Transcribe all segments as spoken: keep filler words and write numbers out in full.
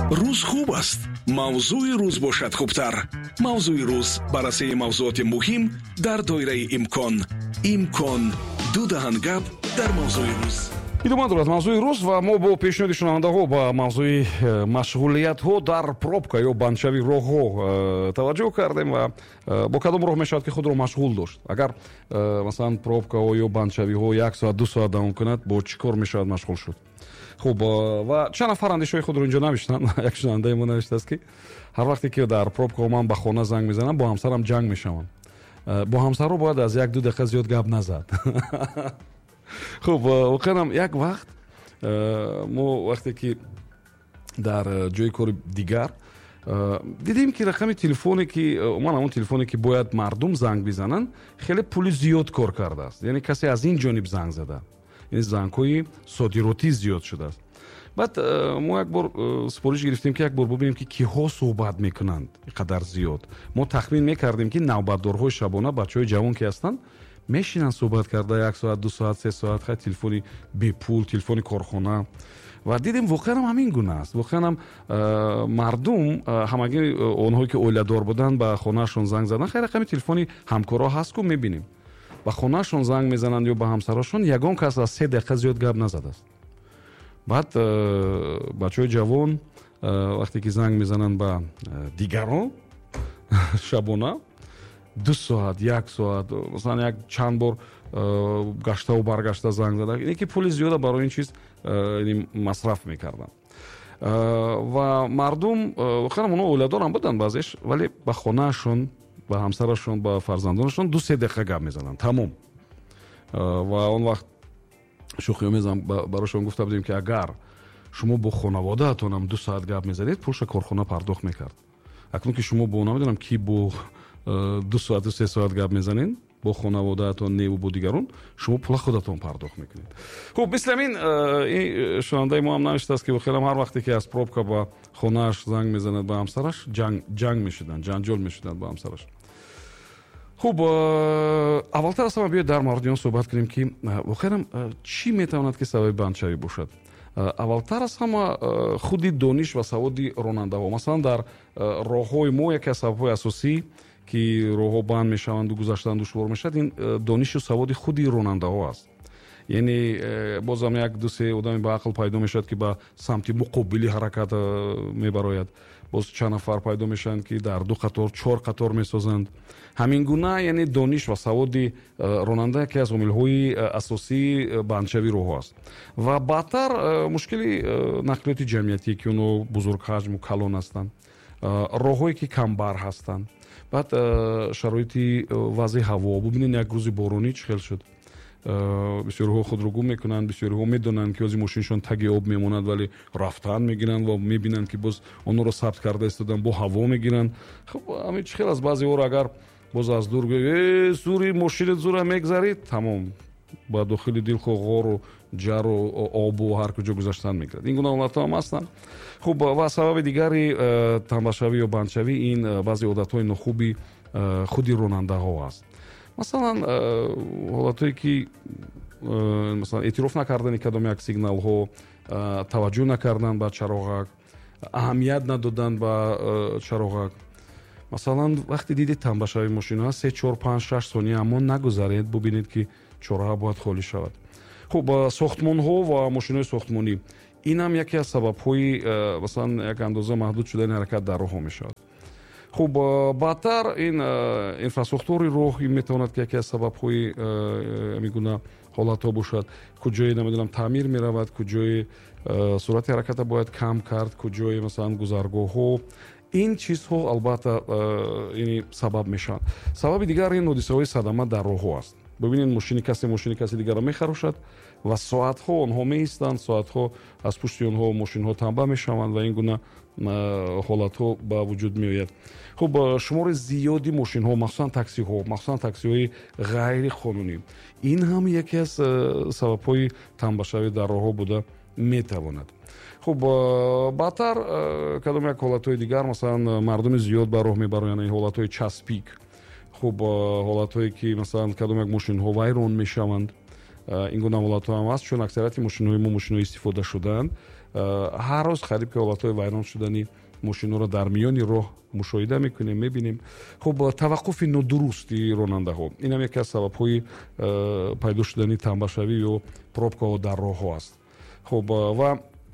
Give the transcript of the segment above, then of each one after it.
روز خوب است. موضوع روز باشد خوبتر. موضوع روز بررسی موضوعات مهم در دایره امکان. امکان دو دهان گپ در موضوع روز. идома дорад мавзӯи рӯз ва мо бо пешниҳоди шунавандаҳо ба мавзӯи машғулиятҳо дар пробка ё бандшавии роҳҳо таваҷҷӯҳ кардем ва бо кадом роҳ мешавад ки худро машғул дошт. агар масалан пробкаҳо ё бандшавиҳо як соат ду соат давом кунад, бо чӣ кор мешавад машғул шуд? хуб, ва чанд нафар андешаҳои худро инҷо навиштанд. як шунавандаи мо навиштааст ки ҳар вақте ки дар пробкаҳо ман ба хона занг мезанам, бо ҳамсарам ҷанг мешавам. бо ҳамсарро бояд аз як ду дақиқа зиёд гап назад. خب واقعا یک وقت ما وقتی که در جای کار دیگر دیدیم که رقم تلفنی که من اون تلفنی که باید مردم زنگ بزنن خیلی پول زیاد کار کرده است. یعنی کسی از این جانب زنگ زده. یعنی زنگ‌های صادراتی زیاد شده است. بعد ما یک بار سپارش گرفتیم که یک بار ببینیم که کیها صحبت میکنند اینقدر زیاد. ما تخمین میکردیم که نوبتدارهای شبانه بچهای جوان که هستند میشینن صحبت کرده یک ساعت دو ساعت سه ساعت خیلی تلفنی بی پول، تلفنی کارخانه. و دیدیم واقعا هم همین گونه است. واقعا هم مردم همگی اونهایی که اولادار بودن به خونهشون زنگ زدن خیلی رقم تلفنی همکارا هست که میبینیم به خونهشون زنگ میزنن یا به همسراشون یگان کس از سه دقیقه زیاد گپ نزده است. بعد بچهای جوان وقتی که زنگ میزنن به دیگران شبانه دو ساعت یک ساعت مثلا یک چند بار گشته و برگشته زنگ زدن، اینه که پول زیاده برای این چیز مصرف میکردن و مردم خیلی اونا اولادار هم بودن بعضیش، ولی به خونهشون به همسرشون به فرزندانشون دو سه دقیقه گپ میزدن تمام. و اون وقت شوخی میزنم براشون گفته بودیم که اگر شما با خانواده اتون هم دو ساعت گپ میزدید پولش کارخانه پرداخت میکرد. اکنون که شما با نمیدونم کی با دو ساعت و سه ساعت گپ میزنین با خانواده‌تون نه و با دیگران، شما پول خودتون پرداخت میکنید. خب مثل این این شنونده ما هم نوشته است که خیلی هر وقتی که از پروبکا با خونه‌اش زنگ میزند به همسرش جنگ جنگ میشدن، جنجال میشدن با همسرش. خب اولتر از همه بیاید در مورد این صحبت کنیم که واقعا چی میتواند که سبب بندشوی باشد. اولتر از همه خودی دانش و سوادی راننده‌ها. مثلا در راه‌های ما یکی از سبب‌های اساسی که راه‌ها بند میشوند و گذشتن دشوار میشد این دانش و سواد خودی راننده‌ها است. یعنی بازم یک دو سه آدمی با عقل پیدا میشد که با سمت مقابلی حرکت میبراید، باز چند نفر پیدا میشن که در دو قطار چهار قطار میسازند. همین گونه یعنی دانش و سواد راننده که از عامل‌های اساسی بندشوی راه است. و بعدتر مشکلی نقلیات جمعیتی که اونو بزرگ حجم و کلان هستند، راه‌هایی که کمبر هستند، بعد شرایط وضع هوا. ببینید یک روز بارونی چه خیل شد، بسیارها خود رو گم میکنند، بسیارها میدونند که از ماشینشون تگ آب میموند ولی رفتن میگیرند و میبینند که باز اونها رو ثبت کرده استادن با هوا میگیرند. خب همین چه خیل از بعضی ها اگر باز از دور گه سوری ماشین زور میگذارید تمام با داخل دل خو غار و جر و آب و هر کجا گذاشتن میگیرد. این گونه علت هم هستند. خب و سبب دیگری تنبشوی و بندشوی این بعضی عادت‌های ناخوبی خودی راننده ها است. مثلا حالتایی که مثلا اعتراف نکردن کدام یک سیگنال ها، توجه نکردن به چراغک، اهمیت ندادن به چراغک. مثلا وقتی دیدید تنبشوی ماشین ها سه چهار پنج شش ثانیه اما نگذارید ببینید که چراغ باید خالی شود. خب ساختمان ها و ماشین های ساختمانی این هم یکی از سبب های مثلا یک اندازه محدود شدن حرکت در راه ها می شود. خب بعدتر این اینفراستراکتور راه میتواند که یکی از سبب های میگونه حالت ها باشد. کجای نمیدونم تعمیر میرود، کجای سرعت حرکت باید کم کرد، کجای مثلا گذرگاه ها. این چیزها البته یعنی سبب میشن. سبب دیگر این حادثه های صدمه در راه ها است. ببینید ماشین کسی ماشین کسی دیگر را میخراشد و ساعت ها آنها میایستند، ساعت ها از پشت آنها ماشین ها تنبه میشوند و این گونه حالت ها به وجود میآید. خب شمار زیادی ماشین ها مخصوصا تاکسی ها مخصوصا تاکسی های غیر قانونی این هم یکی از سبب های تنبشوی در راه ها بوده میتواند. خب بعدتر کدام یک حالت های دیگر مثلا مردم زیاد بر راه میبرند، این حالت های چسبیک. خب حالت هایی که مثلا کدام یک ماشین ها ویران میشوند، این گونه حالت ها هم هست چون اکثریت ماشین های ما ماشین های استفاده شدند ҳар рӯз қариб ки ҳолатҳои вайрон шудани мошинҳоро дар миёни роҳ мушоҳида мекунем, мебинем. Хуб, таваққуфи нодурусти ронандаҳо ин ҳам яке аз сабабҳои пайдо шудани танбашавӣ ё пробкаҳо дар роҳҳо аст. хуб, ва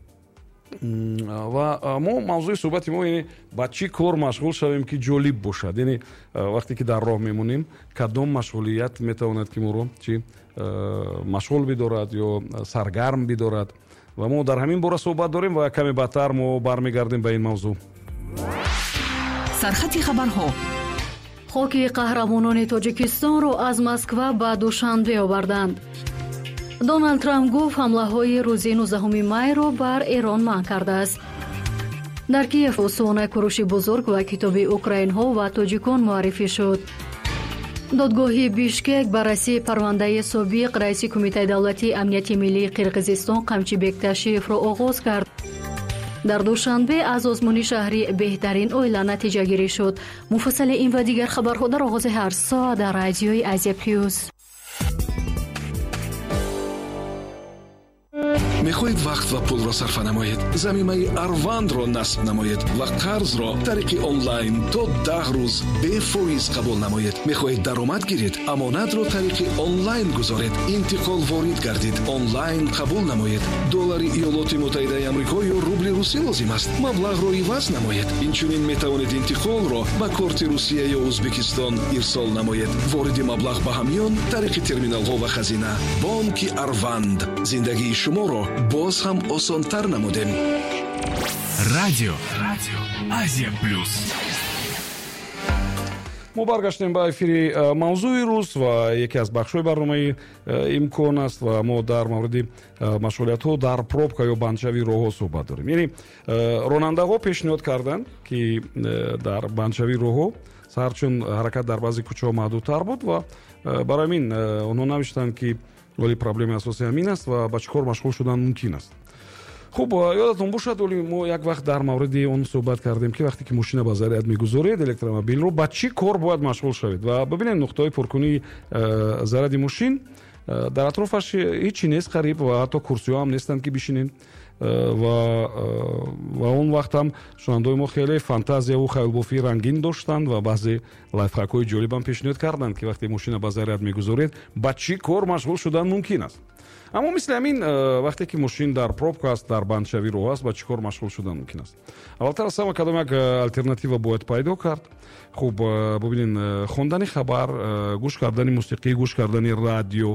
ва мо мавзӯи суҳбати мо яъне ба чӣ кор машғул шавем ки ҷолиб бошад, яъне вақте ки дар роҳ мемонем кадом машғулият метавонад ки моро чӣ машғул бидорад ё саргарм бидорад, ва мо дар ҳамин бора суҳбат дорем ва каме баъдтар мо бармегардем ба ин мавзӯъ. сархати хабарҳо. хоки қаҳрамонони тоҷикистонро аз Москва ба Душанбе оварданд. Доналд Трамп гуфт ҳамлаҳои рӯзи нуздаҳуми майро бар Эрон манъ кардааст. дар Киев усуна кӯриши бузург ва китоби украинҳо ва тоҷикон муаррифӣ шуд. додгоҳи Бишкек барраси парвандаи собиқ раиси кумитаи давлатии амнияти миллии Қирғизистон Қамчи Бекташиевро оғоз кард. дар Душанбе аз озмуни шаҳри беҳтарин оила натиҷагирӣ шуд. муфассали ин ва дигар хабарҳо дар оғози ҳар соат дар радиои Азия Плюс. мехоҳед вақт ва пулро сарфа намоед, замимаи Арвандро насб намоед ва қарзро тариқи онлайн то даҳ рӯз бефоиз қабул намоед. мехоҳед даромад гиред, амонатро тариқи онлайн гузоред, интиқол ворид гардид, онлайн қабул намоед. доллари Иёлоти Муттаҳидаи Амрико ё рубли русӣ лозим аст. маблағро иваз намоед. инчунин метавонед интиқолро ба корти Русия ё Узбекистон ирсол намоед. вориди маблағ ба ҳамён тариқи терминалҳо ва хазина. бонки Арванд зиндагии шуморо боз ҳам осонтар намудем. радио радио Азия Плюс. мо баргаштем ба эфири мавзӯи рӯз ва яке аз бахшҳои барномаи имкон аст ва мо дар мавриди машғулиятҳо дар пробка ё бандшавии роҳҳо суҳбат дорем. яъне ронандаҳо пешниҳод карданд ки дар бандшавии роҳҳо ҳарчун ҳаракат дар баъзе кӯчаҳо маҳдудтар буд ва барои ин онҳо навиштанд ки вале проблеми асосӣ ҳамин аст ва ба чӣ кор машғул шудан мумкин аст. хуб, ёдатон бошад, оли мо як вақт дар мавриди он суҳбат кардем ки вақте ки мошина ба заряд мегузоред электромобилро ба чӣ кор бояд машғул шавед ва бибинед нуқтаҳои пуркунии заряди мошин дар атрофаш ҳечи нест қариб ва ҳатто курсиҳо ҳам нестанд ки бишинен ва ва он вақт ҳам шунавандаҳои мо хеле фантазияву хаёлбофии рангин доштанд ва баъзе лайфхакҳои ҷолибам пешниҳод карданд ки вақте мошина ба заряд мегузоред ба чӣ кор машғул шудан мумкин аст. аммо мисли ҳамин вақте ки мошин дар пробка аст, дар бандшавии роҳ аст, ба чӣ кор машғул шудан мумкин аст. аввалтар аз ҳама кадом як алтернатива бояд пайдо кард. хуб, бубинен хондани хабар, гӯш кардани мусиқӣ, гӯш кардани радио,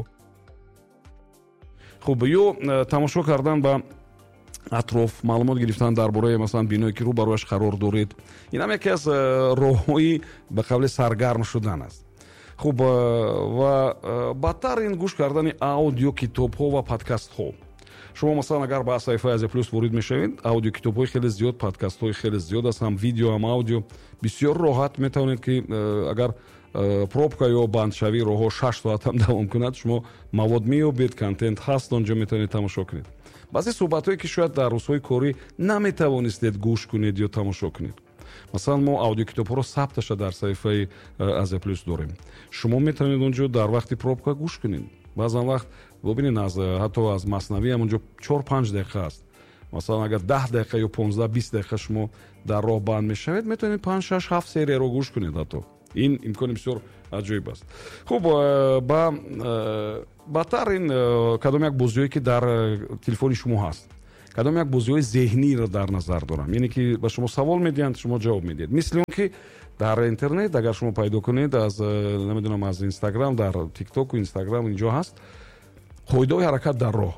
хуб, ё тамошо кардан ба атроф, маълумот гирифтан дар бораи масалан биное ки рӯ барояш қарор доред. ин ҳам яке аз роҳҳои ба қавли саргарм шудан аст. хуб, ва бадтар ин гӯш кардани аудио китобҳо ва подкастҳо. шумо масалан агар ба саҳифаи Азия Плюс ворид мешавед, аудио китобҳои хеле зиёд, подкастҳои хеле зиёд аст, ҳам видео, ҳам аудио. бисёр роҳат метавонед ки агар пробка ё бандшавии роҳҳо шаш соат ҳам давом кунад, шумо мавод меёбед, контент ҳаст, онҷо метавонед тамошо кунед. баъзе суҳбатҳое ки шояд дар рӯзҳои корӣ наметавонистед гӯш кунед ё тамошо кунед. масалан мо аудиокитобҳоро сабташа дар саҳифаи Азия Плюс дорем. шумо метавонед онҷо дар вақти пробка гӯш кунед. баъзан вақт бубинед аз ҳатто аз маснавӣ ҳам онҷо чор панҷ дақиқа аст. масалан агар даҳ дақиқа ё понздаҳ бист дақиқа шумо дар роҳ банд мешавед, метавонед панҷ шаш ҳафт серияро гӯш кунед. ҳатто ин имкони бисёр аҷоиб аст. хуб, ба бадтар ин кадом як бозиҳое ки дар телефони шумо ҳаст, кадом як бозиҳои зеҳниро дар назар дорам, яъне ки ба шумо савол медиҳанд, шумо ҷавоб медиҳед. мисли он ки дар интернет агар шумо пайдо кунед, аз намедонам аз Инстаграм, дар тиктоку Инстаграм инҷо ҳаст қоидаҳои ҳаракат дар роҳ.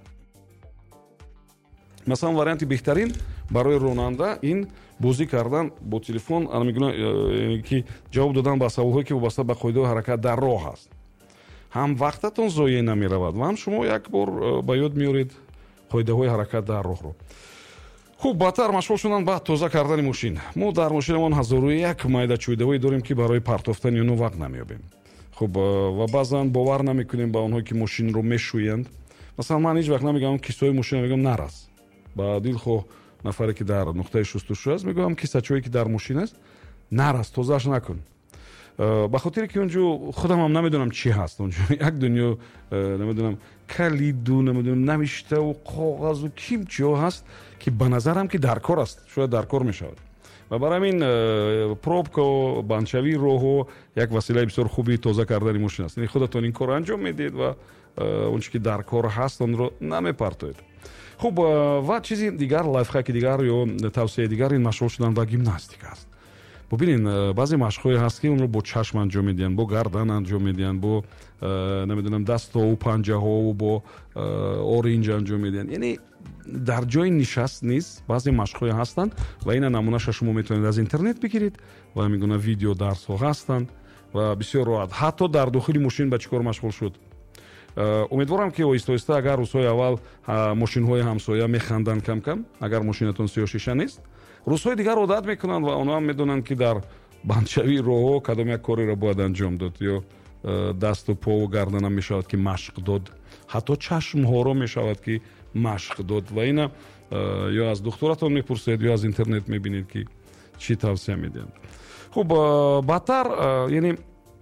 масалан варианти беҳтарин барои ронанда ин бозӣ кардан бо телефон, мегӯям ки ҷавоб додан ба саволҳое ки вобаста ба қоидаҳои ҳаракат дар роҳ ҳаст. ҳам вақтатон зоеъ намеравад ва ҳам шумо як бор ба ёд меоред қоидаҳои ҳаракат дар роҳро. хуб, баъдтар машғул шудан ба тоза кардани мошин. мо дар мошинамон ҳазору як майда чӯйдавое дорем ки барои партофтани онҳо вақт намеёбем. хуб, ва баъзан бовар намекунем ба онҳое ки мошинро мешӯянд. масалан ман ҳеҷ вақт намегӯям кисаҳои мошина, мегӯям нарас. ба дилхоҳ нафаре ки дар нуқтаи шустушӯ аст мегӯям кисачое ки дар мошин аст нарас, тозааш накун. به خاطر که اونجا خودم هم نمیدونم چی هست اونجا یک دنیا نمیدونم کلید و نمیدونم نوشته و کاغذ و کیم چی هست که به نظرم که در کار است، شاید در کار میشود و برای این پروبکا و بندشوی روحو یک وسیله بسیار خوبی تازه کردن ماشین است. یعنی خودتون این کار انجام میدید و اونچه که در کار هست اون رو نمیپرتوید. خوب و چیزی دیگر لایف هک دیگر یا توصیه دیگر این مشغول شدن با گیمناستیک است. ببینین بعضی مشق‌های هست که اون رو با چشم انجام میدن، با گردن انجام میدن، با نمیدونم دست و پنجه ها و با اورنج انجام میدن. یعنی در جای نشست نیست. بعضی مشق‌های هستند و این نمونه‌اش شما میتونید از اینترنت بگیرید و میگونه ویدیو درس ها هستند و بسیار راحت حتی در داخل ماشین با چیکار مشغول شد. امیدوارم که آیسته آیسته اگر روزهای اول ماشین‌های همسایه میخندن کم کم، اگر ماشینتون سیاه شیشه نیست، روزهای دیگر عادت میکنن و اونا هم میدونن که در بندشوی روحو کدام یک کاری را باید انجام داد یا دست و پا و گردن هم میشود که مشق داد، حتی چشم ها رو میشود که مشق داد و اینا یا از دکترتون میپرسید یا از اینترنت میبینید که چی توصیه میدن. خب بدتر یعنی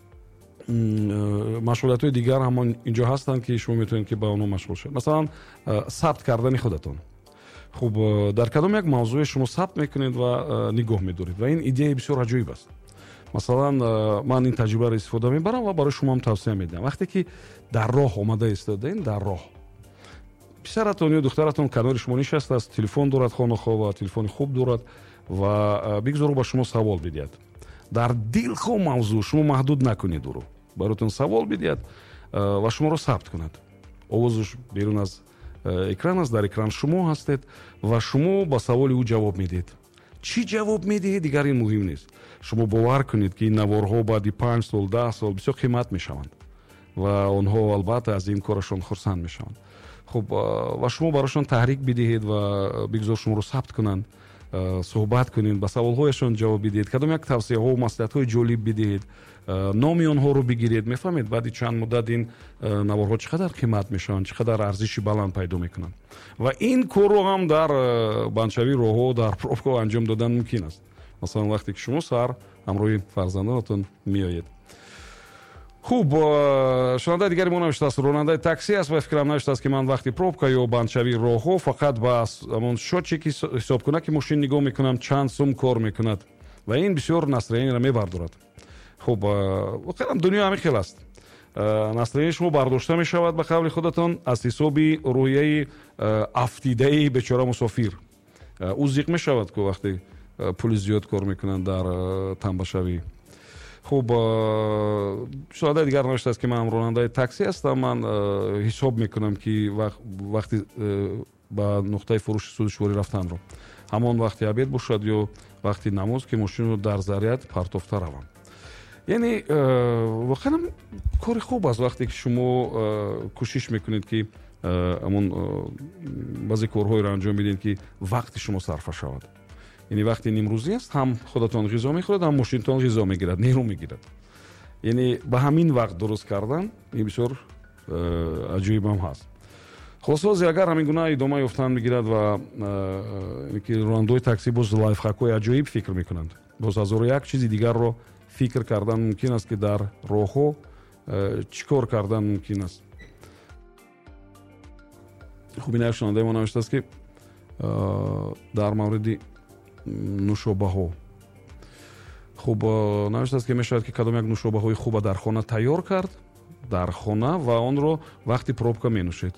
مشغولیت های دیگر هم اینجا هستن که شما میتونید که با اونها مشغول شید. مثلا ثبت کردن خودتون. خب در کدام یک موضوع شما ثبت میکنید و نگاه میدارید و این ایده بسیار عجیب است. مثلا من این تجربه را استفاده میبرم و برای شما هم توصیه میدم. وقتی که در راه اومده ایستادین، در راه پسرتون یا دخترتون کنار شما نشسته است، تلفن دارد، خانه خواه و تلفن خوب دارد و بگذارو با شما سوال بدید. در دل خو موضوع شما محدود نکنید، رو براتون سوال بدید و شما رو ثبت کند. آوازش بیرون از اکران است، در اکران شما هستید و شما با سوال او جواب میدید. چی جواب میدید دیگر این مهم نیست. شما باور کنید که این نوارها بعد پنج سال ده سال بسیار قیمت میشوند و آنها البته از این کارشون خرسند میشوند. خب و شما براشون تحریک بدهید و بگذار شما رو ثبت کنند، صحبت کنید، با سوالهایشون جواب بدید، کدام یک توصیه ها و مصلحت های جالب بدهید، نام آنها رو بگیرید. میفهمید بعد چند مدت این نوارها چقدر قیمت میشن، چقدر ارزش بلند پیدا میکنن و این کار رو هم در بندشوی روحو در پروبکا انجام دادن ممکن است. مثلا وقتی که شما سر همراه فرزندانتون میایید. خوب شنونده دیگری ما نوشته است راننده تاکسی است و فکرم نوشته است که من وقتی پروبکا یا بندشوی روحو فقط با همون شوچی که حساب کنه که ماشین نگاه میکنم چند سوم کار میکند و این بسیار نصرانی را میبردارد. خب واقعا دنیا همین خیلی است. نصرانی شما برداشته میشود به قول خودتون از حساب روحیه افتیده بیچاره مسافر. او زیق میشود که وقتی پلیس زیاد کار میکنن در تنبشوی. خب شاید دیگر نوشته است که من راننده تاکسی هستم. من حساب میکنم که وقتی با نقطه فروش سودشوری رفتن رو همان وقتی عبید باشد یا وقتی نماز که ماشین رو در ذریعت پرتافته روم. یعنی واقعا کار خوب است وقتی که شما کوشش میکنید که همون بعضی کارهای را انجام میدین که وقت شما صرف شود. یعنی وقتی نیمروزی است هم خودتون غذا میخورید هم ماشینتون غذا میگیرد، نیرو میگیرد. یعنی به همین وقت درست کردن این بسیار عجیب هم هست. خلاصه اگر همین گونه ادامه یافتن میگیرد و اینکه رانندوی تاکسی باز لایف هک‌های عجیب فکر میکنند، باز از اون یک چیزی دیگر رو فکر کردن ممکن است که در راهو چیکار کردن ممکن است. خوب این شنونده ما نوشته است که در مورد نوشابه ها خوب نوشته است که میشود که کدام یک نوشابه های خوب در خانه تیار کرد در خانه و آن رو وقتی پروبکا می نوشید.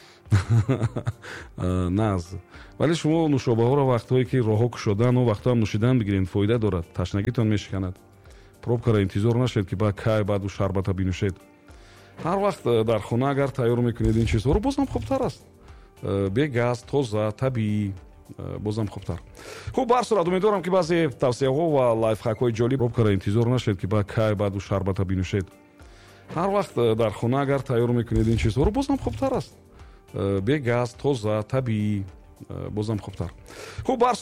ناز ولی شما نوشابه ها رو وقتی که راهو شدن و وقتی هم نوشیدن بگیرین، فایده دارد، تشنگیتون میشکند. پروبکا را انتظار نشید که بعد کای بعد و شربت بنوشید. هر وقت در خانه اگر تیار میکنید این چیزها رو بازم خوبتر است. بی گاز، تازه، طبیعی، بازم خوبتر. خوب بر صورت امیدوارم که بعضی توصیه ها و لایف هک های جالب پروبکا را انتظار نشید که بعد کای بعد و شربت بنوشید. هر وقت در خانه اگر تیار میکنید این چیزها رو بازم خوبتر است. بی گاز، تازه، طبیعی، بازم خوبتر. خوب بر